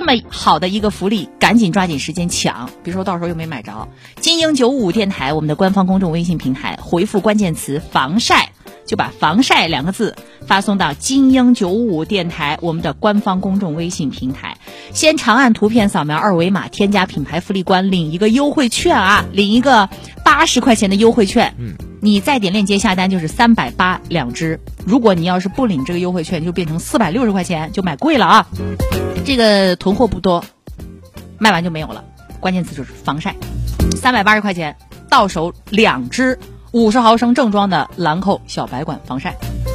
么好的一个福利，赶紧抓紧时间抢，比如说到时候又没买着。金鹰95电台我们的官方公众微信平台，回复关键词防晒，就把防晒2个字发送到金鹰95电台我们的官方公众微信平台，先长按图片扫描2维码，添加品牌福利官，领一个优惠券啊，领一个80块钱的优惠券。你再点链接下单就是380两支，如果你要是不领这个优惠券，就变成460块钱，就买贵了啊。这个囤货不多，卖完就没有了，关键词就是防晒，380块钱到手2支50毫升正装的兰蔻小白管防晒。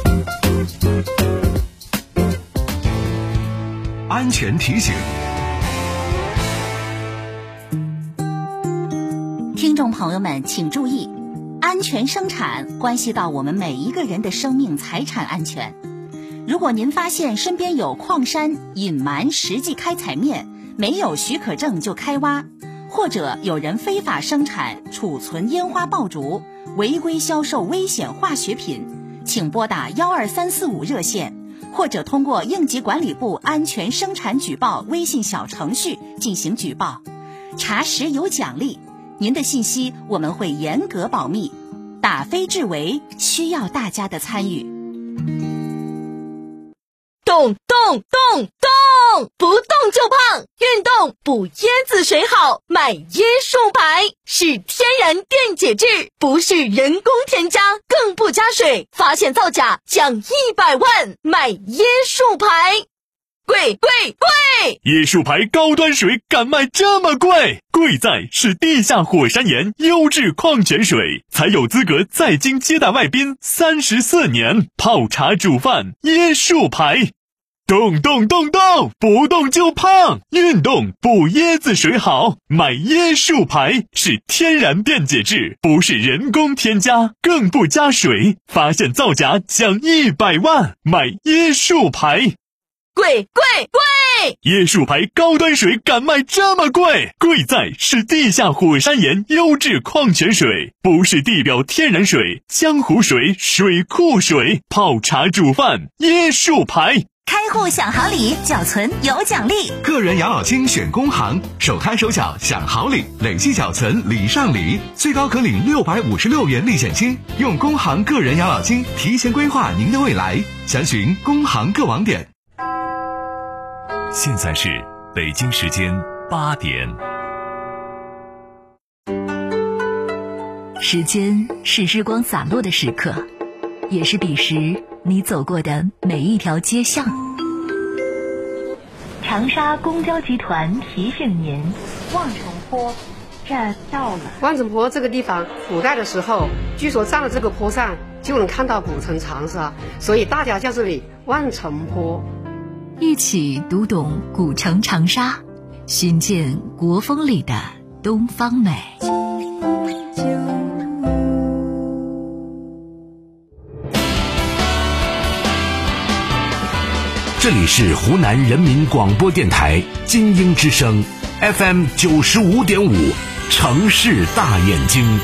安全提醒， 听众朋友们请注意，安全生产关系到我们每一个人的生命财产安全。如果您发现身边有矿山隐瞒实际开采面，没有许可证就开挖，或者有人非法生产储存烟花爆竹，违规销售危险化学品，请拨打12345热线，或者通过应急管理部安全生产举报微信小程序进行举报，查实有奖励，您的信息我们会严格保密，打非治为，需要大家的参与。 动动动动，不动就胖，运动补椰子水好，买椰树牌，是天然电解质，不是人工添加，更不加水，发现造假奖100万，买椰树牌。贵贵贵！ 椰树牌高端水敢卖这么贵？贵在是地下火山岩优质矿泉水，才有资格在京接待外宾34年，泡茶煮饭椰树牌。动动动动，不动就胖，运动补椰子水好，买椰树牌，是天然电解质，不是人工添加，更不加水，发现造假奖100万，买椰树牌。 贵贵贵！ 椰树牌高端水敢卖这么贵？贵在是地下火山岩优质矿泉水，不是地表天然水、江湖水、水库水，泡茶煮饭椰树牌。 开户享好礼，缴存有奖励。 个人养老金选工行，首开首缴享好礼，累计缴存礼上礼，最高可领656元历险金。用工行个人养老金提前规划您的未来，详询工行各网点。 现在是北京时间8点。 时间是日光洒落的时刻，也是彼时你走过的每一条街巷。长沙公交集团提醒您，望城坡站到了。 望城坡这个地方，古代的时候，据说站在这个坡上就能看到古城长沙，所以大家叫这里望城坡。 一起读懂古城长沙，寻见国风里的东方美。 这里是湖南人民广播电台金鹰之声 FM 95.5，城市大眼睛。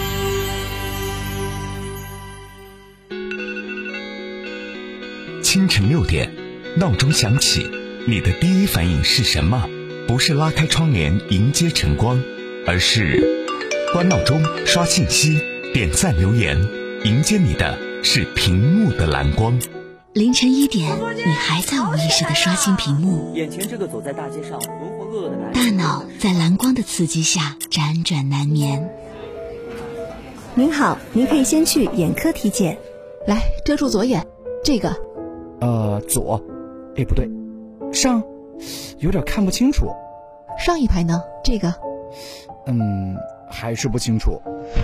清晨6点，闹钟响起，你的第一反应是什么？不是拉开窗帘迎接晨光，而是关闹钟、刷信息、点赞留言，迎接你的是屏幕的蓝光。 凌晨1点，你还在无意识地刷新屏幕， 眼前这个走在大街上浑浑噩噩的男人， 大脑在蓝光的刺激下辗转难眠。 您好，您可以先去眼科体检。 来，遮住左眼，这个左，不对，上，有点看不清楚。 上一排呢？这个还是不清楚。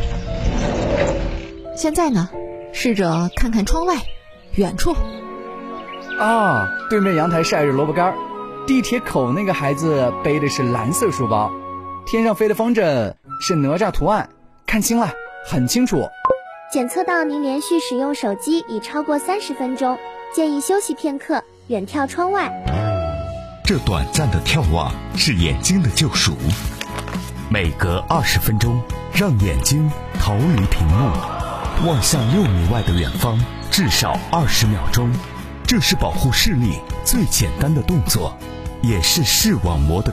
现在呢？试着看看窗外，远处。 对面阳台晒着萝卜干，地铁口那个孩子背的是蓝色书包，天上飞的风筝是哪吒图案，看清了，很清楚。 检测到您连续使用手机已超过30分钟，建议休息片刻，远眺窗外。 这短暂的眺望是眼睛的救赎，每隔20分钟，让眼睛逃离屏幕，望向6米外的远方，至少20秒钟。这是保护视力最简单的动作，也是视网膜的